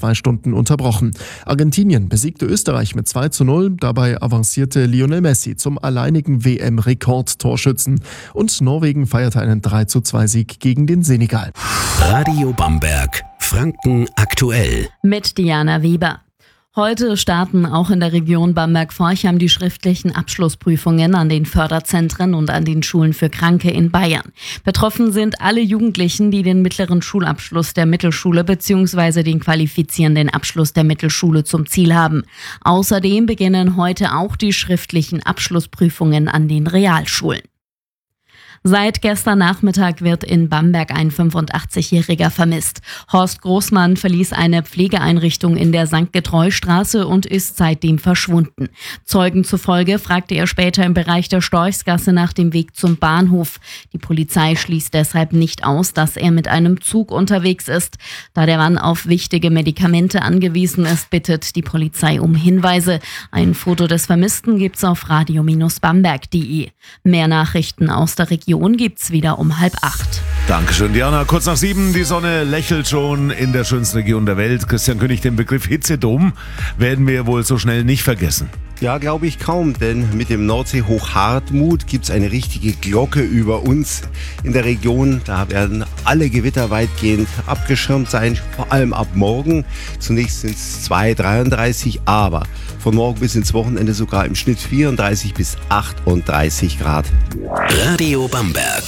2 Stunden unterbrochen. Argentinien besiegte Österreich mit 2:0. Dabei avancierte Lionel Messi zum alleinigen WM-Rekordtorschützen. Und Norwegen feierte einen 3:2-Sieg gegen den Senegal. Radio Bamberg, Franken aktuell. Mit Diana Weber. Heute starten auch in der Region Bamberg-Forchheim die schriftlichen Abschlussprüfungen an den Förderzentren und an den Schulen für Kranke in Bayern. Betroffen sind alle Jugendlichen, die den mittleren Schulabschluss der Mittelschule bzw. den qualifizierenden Abschluss der Mittelschule zum Ziel haben. Außerdem beginnen heute auch die schriftlichen Abschlussprüfungen an den Realschulen. Seit gestern Nachmittag wird in Bamberg ein 85-Jähriger vermisst. Horst Großmann verließ eine Pflegeeinrichtung in der St. Getreu-Straße und ist seitdem verschwunden. Zeugen zufolge fragte er später im Bereich der Storchsgasse nach dem Weg zum Bahnhof. Die Polizei schließt deshalb nicht aus, dass er mit einem Zug unterwegs ist. Da der Mann auf wichtige Medikamente angewiesen ist, bittet die Polizei um Hinweise. Ein Foto des Vermissten gibt's auf radio-bamberg.de. Mehr Nachrichten aus der Region gibt's wieder um 7:30. Dankeschön, Diana. Kurz nach 7, die Sonne lächelt schon in der schönsten Region der Welt. Christian König, den Begriff Hitzedom werden wir wohl so schnell nicht vergessen. Ja, glaube ich kaum, denn mit dem Nordseehoch Hartmut gibt es eine richtige Glocke über uns in der Region. Da werden alle Gewitter weitgehend abgeschirmt sein, vor allem ab morgen. Zunächst sind es 33, aber von morgen bis ins Wochenende sogar im Schnitt 34 bis 38 Grad. Radio Bamberg.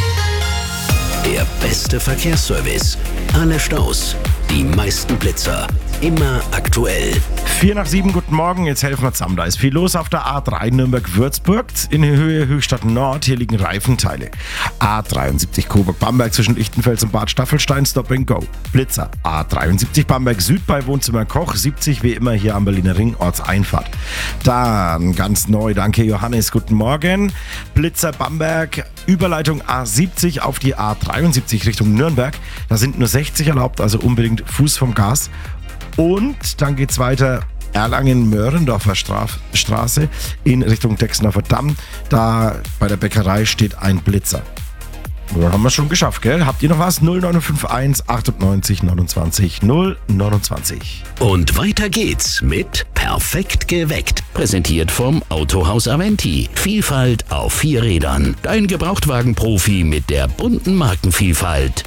Der beste Verkehrsservice. Alle Staus, die meisten Blitzer. Immer aktuell. 4 nach 7, guten Morgen, jetzt helfen wir zusammen. Da ist viel los auf der A3 Nürnberg-Würzburg. In Höhe Höchstadt Nord, hier liegen Reifenteile. A73 Coburg-Bamberg zwischen Lichtenfels und Bad Staffelstein, Stop and Go. Blitzer. A73 Bamberg Süd bei Wohnzimmer Koch, 70 wie immer hier am Berliner Ring, Ortseinfahrt. Dann ganz neu, danke Johannes, guten Morgen. Blitzer Bamberg, Überleitung A70 auf die A73 Richtung Nürnberg. Da sind nur 60 erlaubt, also unbedingt Fuß vom Gas. Und dann geht's weiter Erlangen-Mörendorfer Straße in Richtung Dexendorfer Damm. Da bei der Bäckerei steht ein Blitzer. Dann haben wir es schon geschafft, gell? Habt ihr noch was? 0951 98 29 029. Und weiter geht's mit Perfekt geweckt. Präsentiert vom Autohaus Aventi. Vielfalt auf 4 Rädern. Dein Gebrauchtwagenprofi mit der bunten Markenvielfalt.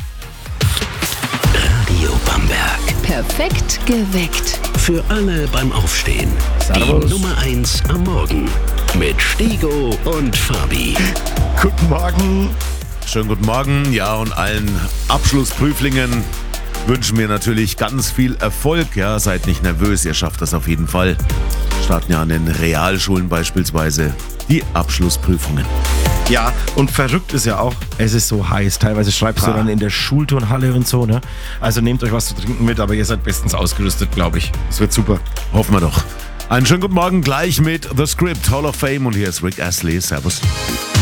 Radio Bamberg. Perfekt geweckt. Für alle beim Aufstehen. Servus. Die Nummer 1 am Morgen. Mit Stego und Fabi. Guten Morgen. Schönen guten Morgen. Ja, und allen Abschlussprüflingen wünschen wir natürlich ganz viel Erfolg. Ja, seid nicht nervös, ihr schafft das auf jeden Fall. Starten ja an den Realschulen beispielsweise die Abschlussprüfungen. Ja, und verrückt ist ja auch, es ist so heiß. Teilweise schreibst du dann in der Schulturnhalle und so, ne? Also nehmt euch was zu trinken mit, aber ihr seid bestens ausgerüstet, glaube ich. Es wird super. Hoffen wir doch. Einen schönen guten Morgen gleich mit The Script Hall of Fame und hier ist Rick Astley. Servus.